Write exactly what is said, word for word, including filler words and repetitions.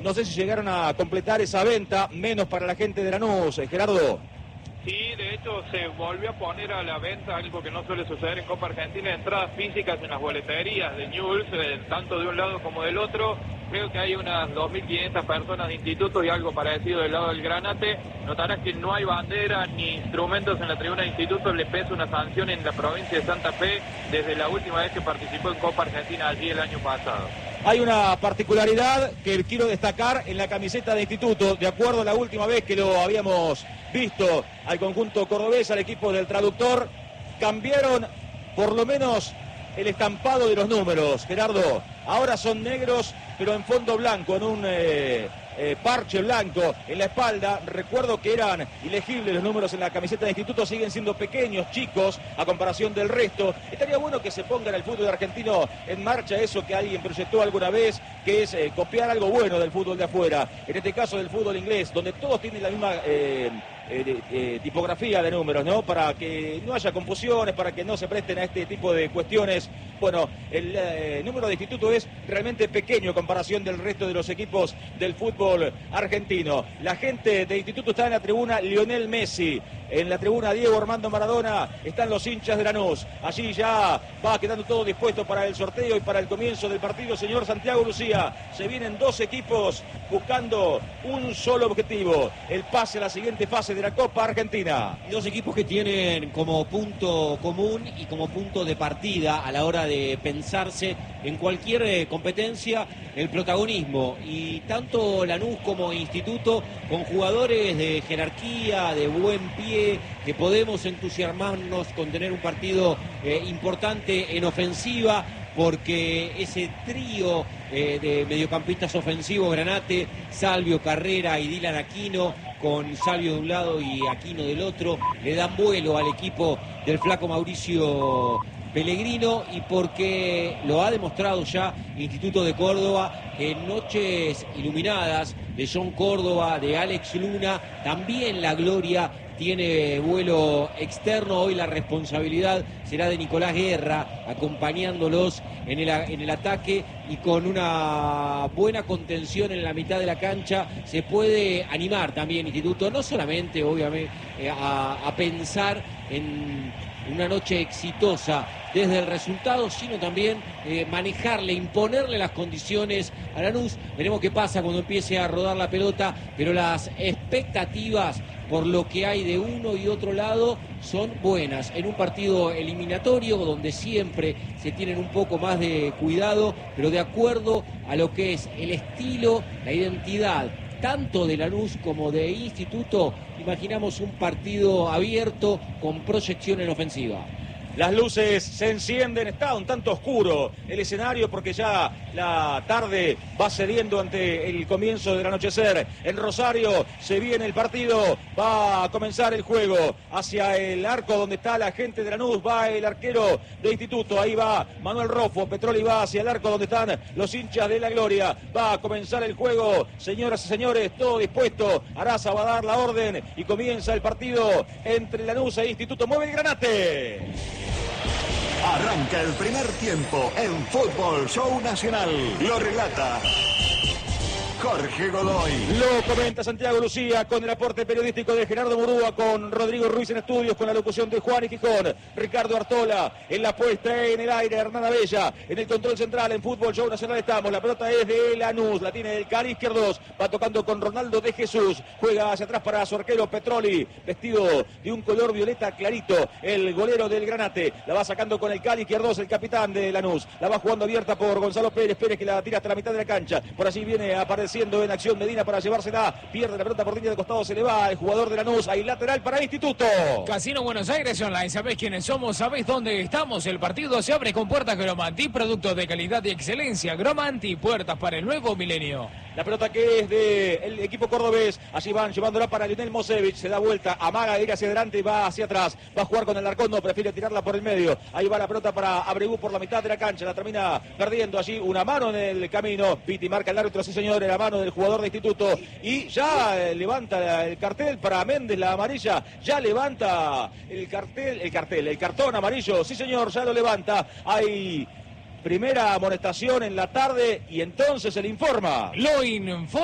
no sé si llegaron a completar esa venta, menos para la gente de Lanús, eh, Gerardo. Sí, de hecho se volvió a poner a la venta algo que no suele suceder en Copa Argentina, entradas físicas en las boleterías de Newell's, eh, tanto de un lado como del otro. Creo que hay unas dos mil quinientas personas de institutos y algo parecido del lado del Granate. Notarás que no hay bandera ni instrumentos en la tribuna de institutos, le pesa una sanción en la provincia de Santa Fe desde la última vez que participó en Copa Argentina allí el año pasado. Hay una particularidad que quiero destacar en la camiseta de instituto, de acuerdo a la última vez que lo habíamos visto al conjunto cordobés, al equipo del traductor, cambiaron por lo menos el estampado de los números, Gerardo. Ahora son negros, pero en fondo blanco, en un eh, eh, parche blanco en la espalda. Recuerdo que eran ilegibles los números en la camiseta de instituto, siguen siendo pequeños, chicos, a comparación del resto. Estaría bueno que se ponga en el fútbol argentino en marcha eso que alguien proyectó alguna vez, que es eh, copiar algo bueno del fútbol de afuera. En este caso del fútbol inglés, donde todos tienen la misma... Eh, Eh, de, eh, tipografía de números, ¿no? Para que no haya confusiones, para que no se presten a este tipo de cuestiones. Bueno, el eh, número de instituto es realmente pequeño en comparación del resto de los equipos del fútbol argentino. La gente de instituto está en la tribuna Lionel Messi, en la tribuna Diego Armando Maradona están los hinchas de Lanús. Allí ya va quedando todo dispuesto para el sorteo y para el comienzo del partido, señor Santiago Lucía. Se vienen dos equipos buscando un solo objetivo, el pase a la siguiente fase de la Copa Argentina. Dos equipos que tienen como punto común y como punto de partida a la hora de pensarse en cualquier eh, competencia el protagonismo, y tanto Lanús como Instituto con jugadores de jerarquía, de buen pie, que podemos entusiasmarnos con tener un partido eh, importante en ofensiva, porque ese trío eh, de mediocampistas ofensivos, Granate, Salvio, Carrera y Dylan Aquino, con Salvio de un lado y Aquino del otro, le dan vuelo al equipo del flaco Mauricio Pellegrino, y porque lo ha demostrado ya Instituto de Córdoba en noches iluminadas de John Córdoba, de Alex Luna, también la gloria tiene vuelo externo. Hoy la responsabilidad será de Nicolás Guerra, acompañándolos en el, en el ataque, y con una buena contención en la mitad de la cancha se puede animar también Instituto, no solamente obviamente eh, a, a pensar en una noche exitosa desde el resultado, sino también eh, manejarle, imponerle las condiciones a Lanús. Veremos qué pasa cuando empiece a rodar la pelota, pero las expectativas por lo que hay de uno y otro lado son buenas. En un partido eliminatorio donde siempre se tienen un poco más de cuidado, pero de acuerdo a lo que es el estilo, la identidad, tanto de Lanús como de Instituto, imaginamos un partido abierto con proyección en ofensiva. Las luces se encienden, está un tanto oscuro el escenario porque ya la tarde va cediendo ante el comienzo del anochecer. En Rosario se viene el partido, va a comenzar el juego hacia el arco donde está la gente de Lanús, va el arquero de Instituto, ahí va Manuel Rofo, Petroli va hacia el arco donde están los hinchas de la Gloria. Va a comenzar el juego, señoras y señores, todo dispuesto. Araza va a dar la orden y comienza el partido entre Lanús e Instituto. Mueve el Granate. Arranca el primer tiempo en Fútbol Show Nacional. Lo relata Jorge Godoy. Lo comenta Santiago Lucía con el aporte periodístico de Gerardo Murúa, con Rodrigo Ruiz en estudios, con la locución de Juan y Gijón, Ricardo Artola en la puesta en el aire, Hernán Abella en el control central. En Fútbol Show Nacional estamos, la pelota es de Lanús, la tiene el Cali izquierdos, va tocando con Ronaldo de Jesús, juega hacia atrás para su arquero Petroli, vestido de un color violeta clarito, el golero del Granate, la va sacando con el Cali izquierdos, el capitán de Lanús, la va jugando abierta por Gonzalo Pérez, Pérez que la tira hasta la mitad de la cancha, por allí viene apareciendo en acción Medina para llevársela, pierde la pelota por línea de costado, se le va el jugador de Lanús, hay lateral para Instituto. Casino Buenos Aires Online, ¿sabés quiénes somos? ¿Sabés dónde estamos? El partido se abre con puertas Gromanti, productos de calidad y excelencia. Gromanti, puertas para el nuevo milenio. La pelota que es del equipo cordobés, allí van llevándola para Lionel Mosevich, se da vuelta, amaga de ir hacia adelante y va hacia atrás, va a jugar con el Arcón, no, prefiere tirarla por el medio, ahí va la pelota para Abregu por la mitad de la cancha, la termina perdiendo allí, una mano en el camino, Piti marca el árbitro, sí señor, en la mano del jugador de Instituto, y ya eh, levanta el cartel para Méndez, la amarilla, ya levanta el cartel, el cartel, el cartón amarillo, sí señor, ya lo levanta, hay primera amonestación en la tarde y entonces se le informa. Lo informa.